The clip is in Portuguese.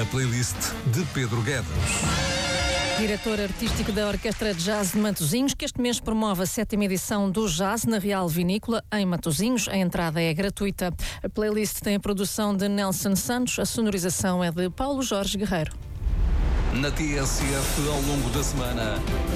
a playlist de Pedro Guedes. Diretor artístico da Orquestra de Jazz de Matosinhos, que este mês promove a 7ª edição do Jazz na Real Vinícola, em Matosinhos. A entrada é gratuita. A playlist tem a produção de Nelson Santos, a sonorização é de Paulo Jorge Guerreiro. Na TSF, ao longo da semana,